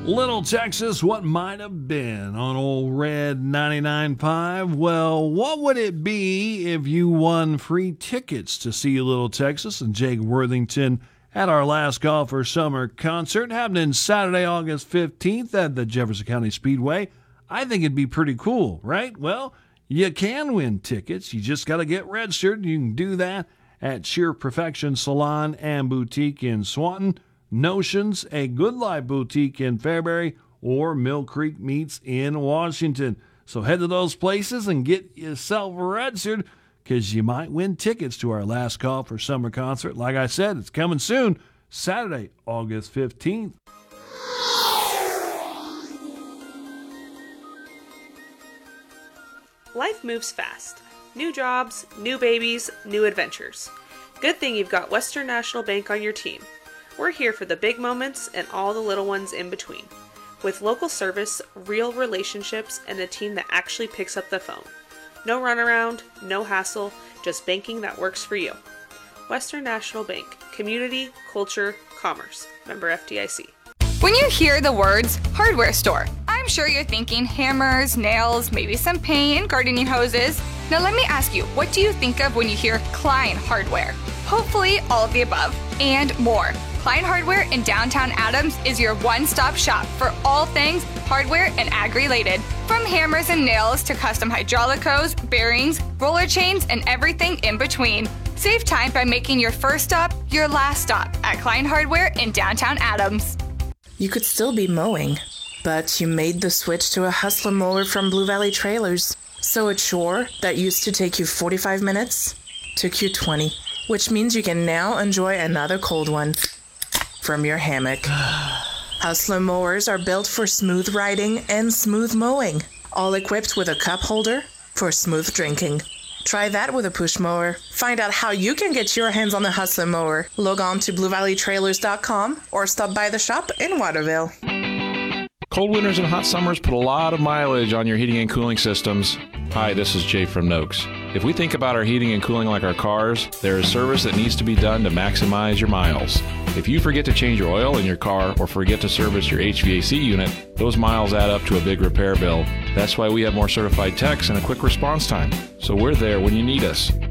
Little Texas, what might have been on old Red 99.5? Well, what would it be if you won free tickets to see Little Texas and Jake Worthington at our Last Call for Summer concert happening Saturday, August 15th at the Jefferson County Speedway? I think it'd be pretty cool, right? Well, you can win tickets. You just got to get registered. You can do that at Sheer Perfection Salon and Boutique in Swanton, Notions, a Good Life Boutique in Fairbury, or Mill Creek Meats in Washington. So head to those places and get yourself registered because you might win tickets to our Last Call for Summer concert. Like I said, it's coming soon, Saturday, August 15th. Life moves fast. New jobs, new babies, new adventures. Good thing you've got Western National Bank on your team. We're here for the big moments and all the little ones in between. With local service, real relationships, and a team that actually picks up the phone. No runaround, no hassle, just banking that works for you. Western National Bank. Community, culture, commerce. Member FDIC. When you hear the words hardware store, I'm sure you're thinking hammers, nails, maybe some paint, and gardening hoses. Now let me ask you, what do you think of when you hear Klein Hardware? Hopefully all of the above and more. Klein Hardware in downtown Adams is your one-stop shop for all things hardware and ag-related. From hammers and nails to custom hydraulic hose, bearings, roller chains, and everything in between. Save time by making your first stop your last stop at Klein Hardware in downtown Adams. You could still be mowing, but you made the switch to a Hustler mower from Blue Valley Trailers. So a chore that used to take you 45 minutes took you 20, which means you can now enjoy another cold one from your hammock. Hustler mowers are built for smooth riding and smooth mowing, all equipped with a cup holder for smooth drinking. Try that with a push mower. Find out how you can get your hands on the Hustler mower. Log on to BlueValleyTrailers.com or stop by the shop in Waterville. Cold winters and hot summers put a lot of mileage on your heating and cooling systems. Hi, this is Jay from Noakes. If we think about our heating and cooling like our cars, there is service that needs to be done to maximize your miles. If you forget to change your oil in your car or forget to service your HVAC unit, those miles add up to a big repair bill. That's why we have more certified techs and a quick response time. So we're there when you need us.